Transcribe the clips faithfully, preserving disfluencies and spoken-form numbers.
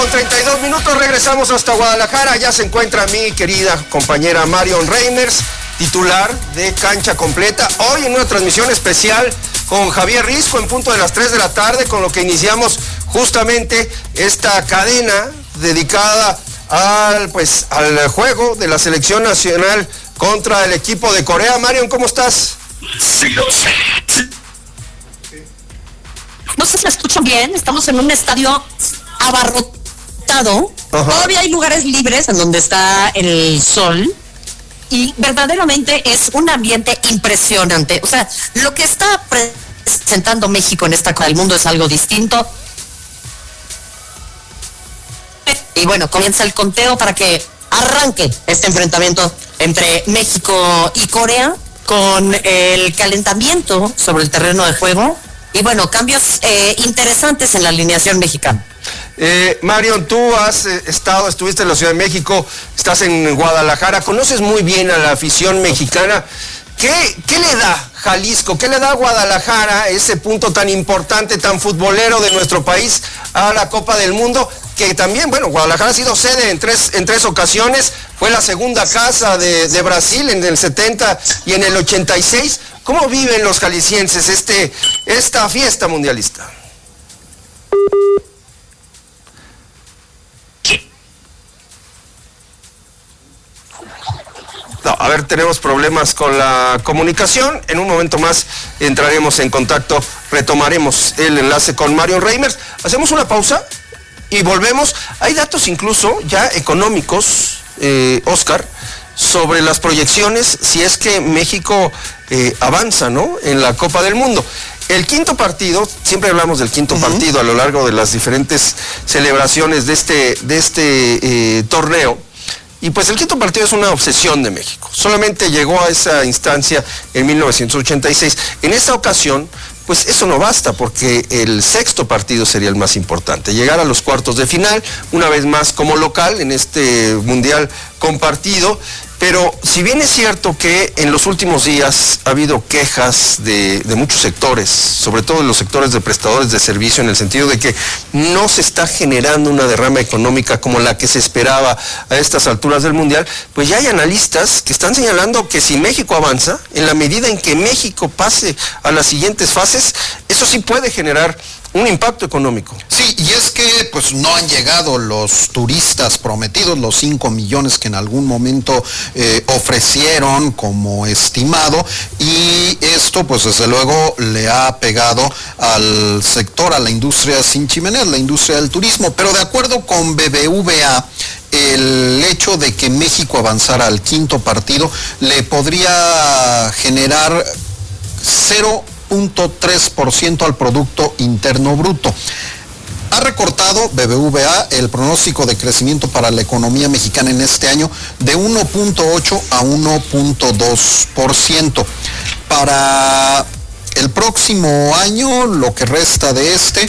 treinta y dos minutos, regresamos hasta Guadalajara. Ya se encuentra mi querida compañera Marion Reimers, titular de Cancha Completa. Hoy en una transmisión especial con Javier Risco en punto de las tres de la tarde, con lo que iniciamos justamente esta cadena dedicada al, pues, al juego de la selección nacional contra el equipo de Corea. Marion, ¿cómo estás? No sé si me escuchan bien, estamos en un estadio abarrotado. Ajá. Todavía hay lugares libres en donde está el sol y verdaderamente es un ambiente impresionante. O sea, lo que está presentando México en esta Copa del Mundo es algo distinto. Y bueno, comienza el conteo para que arranque este enfrentamiento entre México y Corea con el calentamiento sobre el terreno de juego y bueno, cambios eh, interesantes en la alineación mexicana. Eh, Marion, tú has eh, estado, estuviste en la Ciudad de México, estás en Guadalajara, conoces muy bien a la afición mexicana. ¿Qué, qué le da Jalisco, qué le da Guadalajara, ese punto tan importante, tan futbolero de nuestro país a la Copa del Mundo? Que también, bueno, Guadalajara ha sido sede en tres, en tres ocasiones, fue la segunda casa de, de Brasil en el setenta y en el ochenta y seis. ¿Cómo viven los jaliscienses este, esta fiesta mundialista? No, a ver, tenemos problemas con la comunicación. En un momento más entraremos en contacto, retomaremos el enlace con Marion Reimers. Hacemos una pausa y volvemos. Hay datos incluso ya económicos, eh, Oscar, sobre las proyecciones si es que México eh, avanza, ¿no?, en la Copa del Mundo. El quinto partido, siempre hablamos del quinto uh-huh. partido a lo largo de las diferentes celebraciones de este, de este eh, torneo. Y pues el quinto partido es una obsesión de México. Solamente llegó a esa instancia en mil novecientos ochenta y seis. En esta ocasión, pues eso no basta, porque el sexto partido sería el más importante. Llegar a los cuartos de final, una vez más como local en este mundial compartido. Pero si bien es cierto que en los últimos días ha habido quejas de, de muchos sectores, sobre todo en los sectores de prestadores de servicio, en el sentido de que no se está generando una derrama económica como la que se esperaba a estas alturas del Mundial, pues ya hay analistas que están señalando que si México avanza, en la medida en que México pase a las siguientes fases, eso sí puede generar un impacto económico. Sí, y es que pues no han llegado los turistas prometidos, los cinco millones que en algún momento eh, ofrecieron como estimado, y esto pues desde luego le ha pegado al sector, a la industria sin chimeneas, la industria del turismo. Pero de acuerdo con B B V A, el hecho de que México avanzara al quinto partido le podría generar cero punto tres por ciento al Producto Interno Bruto. Ha recortado B B V A el pronóstico de crecimiento para la economía mexicana en este año de uno punto ocho a uno punto dos por ciento. Para el próximo año, lo que resta de este,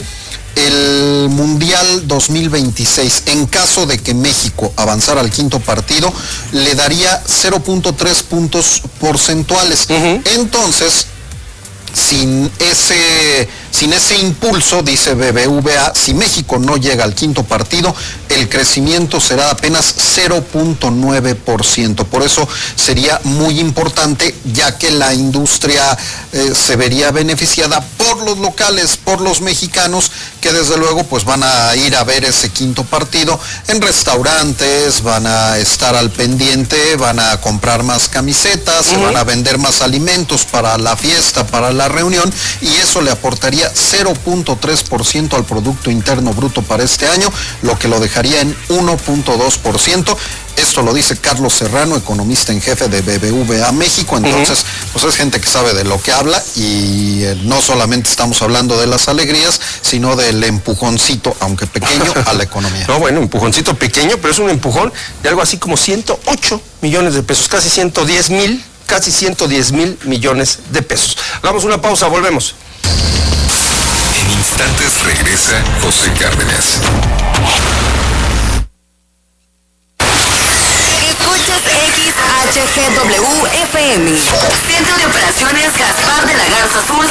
el Mundial dos mil veintiséis, en caso de que México avanzara al quinto partido, le daría cero punto tres puntos porcentuales. Uh-huh. Entonces, sin ese, sin ese impulso, dice B B V A, si México no llega al quinto partido, el crecimiento será apenas cero punto nueve por ciento. Por eso sería muy importante, ya que la industria eh, se vería beneficiada por los locales, por los mexicanos, que desde luego pues van a ir a ver ese quinto partido en restaurantes, van a estar al pendiente, van a comprar más camisetas, uh-huh. se van a vender más alimentos para la fiesta, para la reunión, y eso le aportaría cero punto tres por ciento al Producto Interno Bruto para este año, lo que lo dejaría en uno punto dos por ciento. Esto lo dice Carlos Serrano, economista en jefe de B B V A México. Entonces, uh-huh. pues es gente que sabe de lo que habla, y eh, no solamente estamos hablando de las alegrías, sino del empujoncito, aunque pequeño, a la economía. No, bueno, empujoncito pequeño, pero es un empujón de algo así como ciento ocho millones de pesos, casi ciento diez mil, casi ciento diez mil millones de pesos. Hagamos una pausa, volvemos. En instantes regresa José Cárdenas. Escuchas X H G W F M. Centro de Operaciones Gaspar de la Garza Azul,